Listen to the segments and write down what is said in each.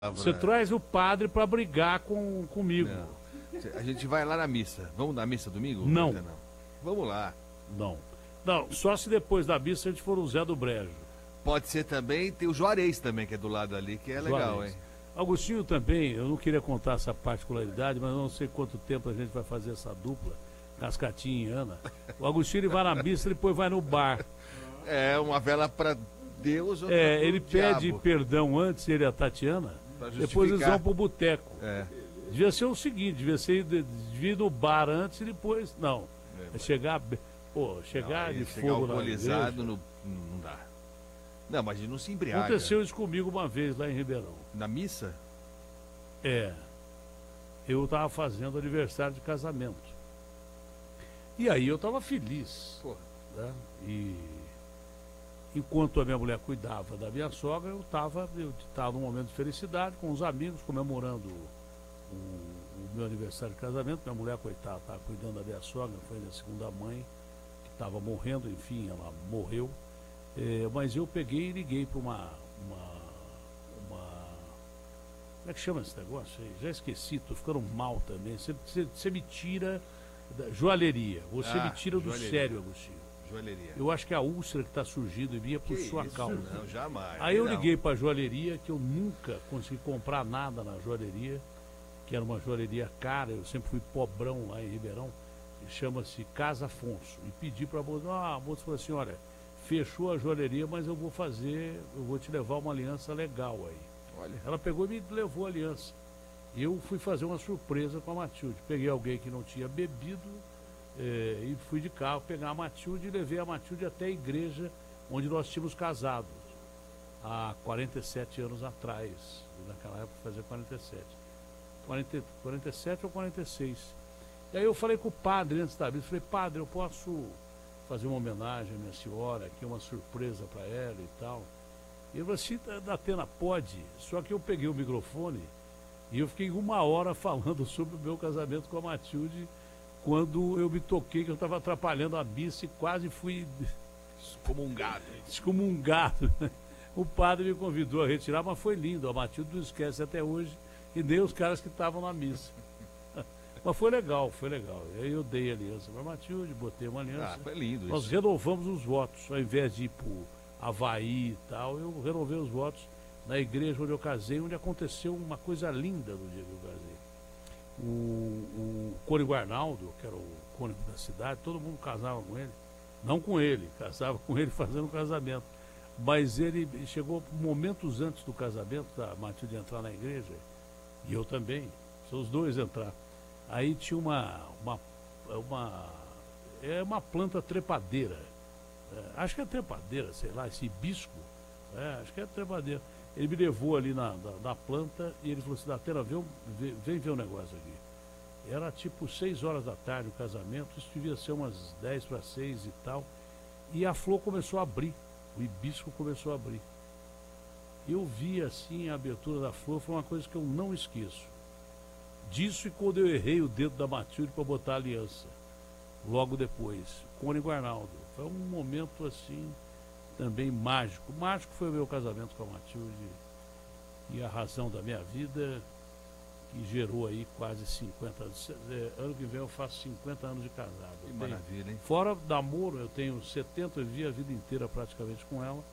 Você traz o padre para brigar comigo. Não. A gente vai lá na missa. Vamos na missa domingo? Não. Vamos lá. Não. Não, só se depois da missa a gente for o Zé do Brejo. Pode ser também, tem o Juarez também, que é do lado ali, que é legal, Juarez. hein? Agostinho também, eu não queria contar essa particularidade, mas não sei quanto tempo a gente vai fazer essa dupla, Cascatinha e Ana. O Agostinho ele vai na missa e depois vai no bar. É, uma vela para Deus. Ele diabo. pede perdão antes, ele e a Tatiana, depois eles vão pro boteco. É. Devia ser o seguinte, devia ir no bar antes e depois. Não. Chegar de fogo lá. Alcoolizado não dá. Não, mas não se embriaga. Aconteceu isso comigo uma vez lá em Ribeirão. Na missa? Eu estava fazendo aniversário de casamento. E aí eu estava feliz. Porra. Né? E enquanto a minha mulher cuidava da minha sogra, eu estava num momento de felicidade com os amigos, comemorando o meu aniversário de casamento. Minha mulher, coitada, estava cuidando da minha sogra, foi minha segunda mãe, que estava morrendo, enfim, ela morreu. Mas eu peguei e liguei para uma. Como é que chama esse negócio aí? Já esqueci, tô ficando mal também. Você me tira da joalheria. Você me tira do sério, Agostinho. Joalheria. Eu acho que a úlcera que está surgindo em mim é por sua causa. Não, jamais. Aí eu liguei para a joalheria, que eu nunca consegui comprar nada na joalheria, que era uma joalheria cara, eu sempre fui pobrão lá em Ribeirão, chama-se Casa Afonso. E pedi para a moça, a moça falou assim, olha, fechou a joalheria, mas eu vou te levar uma aliança legal aí. Olha. Ela pegou e me levou a aliança. Eu fui fazer uma surpresa com a Matilde. Peguei alguém que não tinha bebido e fui de carro pegar a Matilde e levei a Matilde até a igreja onde nós tínhamos casado há 47 anos atrás. Naquela época fazia 47 ou 46. E aí eu falei com o padre antes da missa, falei, padre, eu posso fazer uma homenagem à minha senhora, aqui uma surpresa para ela e tal. E ele falou assim, Datena, pode. Só que eu peguei o microfone e eu fiquei 1 hora falando sobre o meu casamento com a Matilde, quando eu me toquei que eu estava atrapalhando a missa e quase fui excomungado. O padre me convidou a retirar, mas foi lindo. A Matilde não esquece até hoje, e nem os caras que estavam na missa. Mas foi legal. E aí eu dei a aliança para a Matilde, botei uma aliança. Foi lindo Nós isso. renovamos os votos, ao invés de ir para Havaí e tal, eu renovei os votos na igreja onde eu casei, onde aconteceu uma coisa linda no dia que eu casei. O cônego Arnaldo, que era o cônego da cidade, todo mundo casava com ele. Não com ele, casava com ele fazendo o casamento. Mas ele chegou momentos antes do casamento, da Matilde entrar na igreja, e eu também, os dois entrar. Aí tinha uma planta trepadeira. Acho que é trepadeira, sei lá, esse hibisco. Acho que é trepadeira. Ele me levou ali na planta e ele falou assim, Datena, vem ver um negócio aqui. Era tipo 6 horas da tarde o casamento, isso devia ser umas 10 para 6 e tal. E a flor começou a abrir, o hibisco começou a abrir. Eu vi assim a abertura da flor, foi uma coisa que eu não esqueço. Disso e quando eu errei o dedo da Matilde para botar a aliança. Logo depois, cônego Arnaldo. Foi um momento assim, também mágico. Mágico foi o meu casamento com a Matilde e a razão da minha vida, que gerou aí quase 50 anos. Ano que vem eu faço 50 anos de casado. Que maravilha, hein? Fora namoro, eu tenho 70, eu vivi a vida inteira praticamente com ela.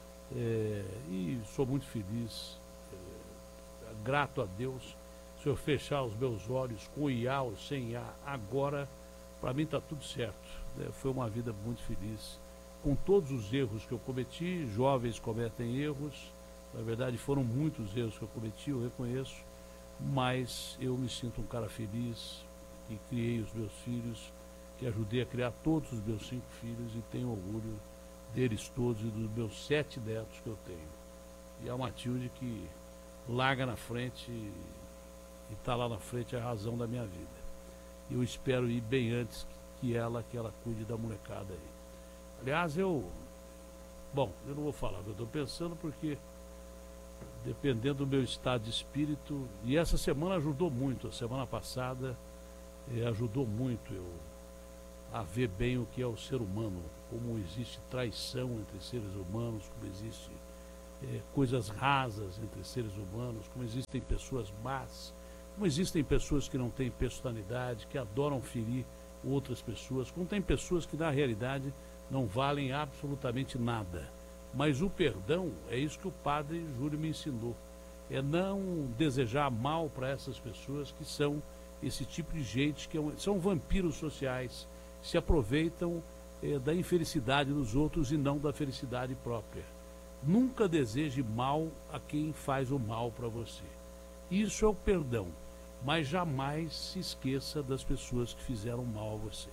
E sou muito feliz, grato a Deus. Se eu fechar os meus olhos com IA ou sem IA, agora, para mim está tudo certo. Foi uma vida muito feliz, com todos os erros que eu cometi. Jovens cometem erros, na verdade foram muitos erros que eu cometi, eu reconheço, mas eu me sinto um cara feliz, que criei os meus filhos, que ajudei a criar todos os meus 5 filhos e tenho orgulho deles todos e dos meus 7 netos que eu tenho. E a Matilde que larga na frente e está lá na frente é a razão da minha vida. Eu espero ir bem antes que ela cuide da molecada aí. Aliás, eu não vou falar o que eu estou pensando, porque dependendo do meu estado de espírito, e essa semana ajudou muito, a semana passada ajudou muito eu a ver bem o que é o ser humano, como existe traição entre seres humanos, como existe coisas rasas entre seres humanos, como existem pessoas más, como existem pessoas que não têm personalidade, que adoram ferir outras pessoas, como tem pessoas que na realidade não valem absolutamente nada. Mas o perdão é isso que o padre Júlio me ensinou, é não desejar mal para essas pessoas que são esse tipo de gente, que são vampiros sociais, se aproveitam da infelicidade dos outros e não da felicidade própria. Nunca deseje mal a quem faz o mal para você. Isso é o perdão, mas jamais se esqueça das pessoas que fizeram mal a você.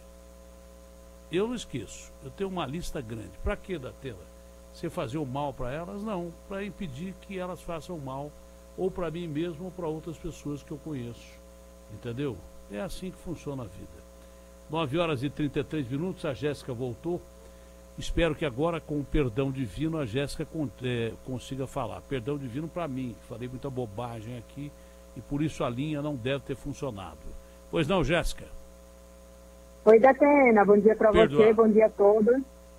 Eu não esqueço, eu tenho uma lista grande. Para que, Datena? Você fazer o mal para elas? Não, para impedir que elas façam mal, ou para mim mesmo ou para outras pessoas que eu conheço. Entendeu? É assim que funciona a vida. 9h33, a Jéssica voltou. Espero que agora, com o perdão divino, a Jéssica consiga falar. Perdão divino para mim, que falei muita bobagem aqui e por isso a linha não deve ter funcionado. Pois não, Jéssica? Oi, Datena, bom dia para você, bom dia a todos.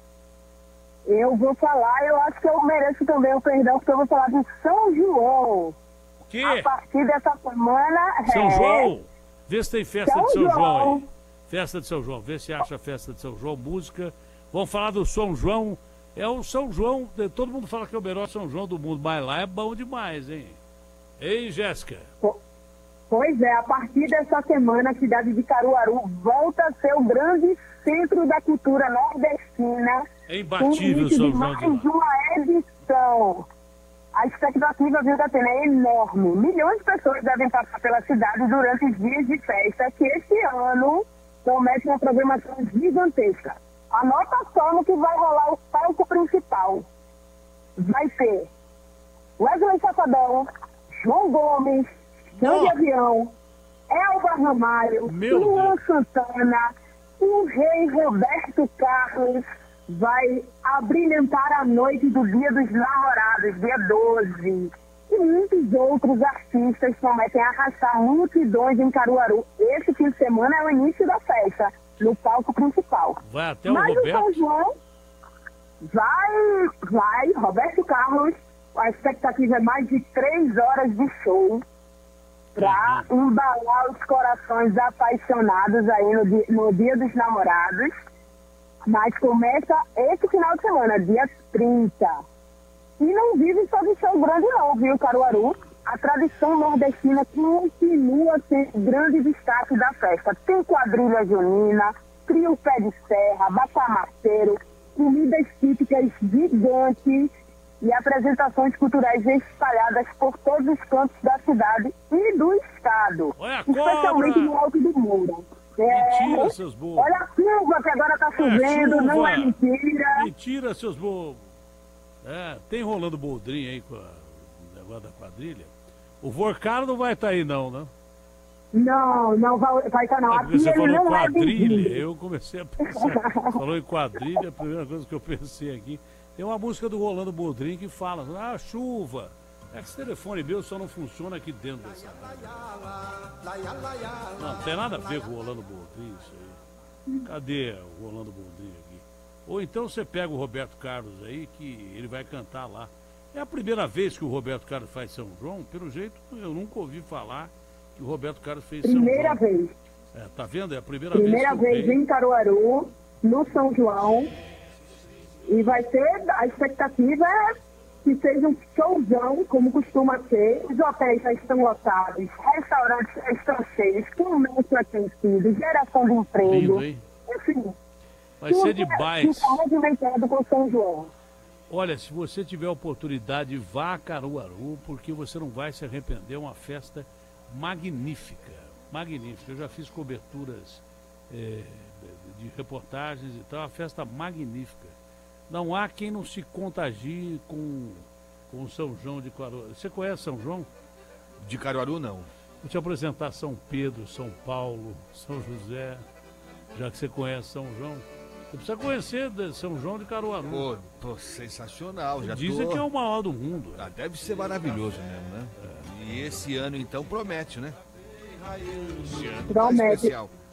Eu vou falar, eu acho que eu mereço também o perdão, porque eu vou falar de São João. O quê? A partir dessa semana... São João? Vê se tem festa de São João aí. Festa de São João, vê se acha a festa de São João, música. Vamos falar do São João. É o São João, todo mundo fala que é o melhor São João do mundo, mas lá é bom demais, hein? Hein, Jéssica? Pois é, a partir dessa semana, a cidade de Caruaru volta a ser o grande centro da cultura nordestina. É imbatível o São João de lá. Mais uma edição. A expectativa, viu, Datena, é enorme. Milhões de pessoas devem passar pela cidade durante os dias de festa, que este ano promete uma programação gigantesca. Anota só no que vai rolar o palco principal. Vai ter Wesley Safadão, João Gomes, Xande Avião, Elba Ramalho, Luan Santana, o rei Roberto Carlos vai abrilhantar a noite do Dia dos Namorados, dia 12. E muitos outros artistas prometem arrastar multidões em Caruaru. Esse fim de semana é o início da festa, no palco principal. Vai até o Roberto? O São João vai, Roberto Carlos. A expectativa é mais de 3 horas de show para embalar os corações apaixonados aí no Dia dos Namorados. Mas começa esse final de semana, dia 30. E não vive só de show grande não, viu, Caruaru? A tradição nordestina continua sendo grande destaque da festa. Tem quadrilha junina, trio pé de serra, bafamaceiro, comidas típicas gigantes e apresentações culturais espalhadas por todos os cantos da cidade e do estado. Olha a especialmente cobra! no Alto do Moura. Mentira, seus bobos. Olha a chuva que agora tá chovendo, não é mentira. Mentira, seus bobos. Tem Rolando Boldrin aí com o negócio da quadrilha. O Vorcaro não vai estar aí não, né? Não vai estar não. Aqui você falou quadrilha, eu comecei a pensar. Falou em quadrilha, a primeira coisa que eu pensei aqui. Tem uma música do Rolando Boldrin que fala, chuva. É que esse telefone meu só não funciona aqui dentro dessa rádio. Não tem nada a ver com o Rolando Boldrin, isso aí. Cadê o Rolando Boldrin aqui? Ou então você pega o Roberto Carlos aí, que ele vai cantar lá. É a primeira vez que o Roberto Carlos faz São João? Pelo jeito, eu nunca ouvi falar que o Roberto Carlos fez São João. Primeira vez. Tá vendo? É a primeira vez em Caruaru, no São João. E vai ser, a expectativa é que seja um showzão, como costuma ser. Os hotéis já estão lotados, restaurantes já estão cheios, comércio aquecido, geração de emprego. Lindo, hein? Enfim. Vai ser demais. Movimentado com São João. Olha, se você tiver oportunidade, vá a Caruaru, porque você não vai se arrepender. É uma festa magnífica. Magnífica. Eu já fiz coberturas de reportagens e tal. Uma festa magnífica. Não há quem não se contagie com São João de Caruaru. Você conhece São João? De Caruaru, não. Vou te apresentar São Pedro, São Paulo, São José, já que você conhece São João. Você precisa conhecer São João de Caruaru. Pô, sensacional. Dizem que é o maior do mundo. Deve ser maravilhoso mesmo, né? E esse ano, então, promete, né? Promete. Especial.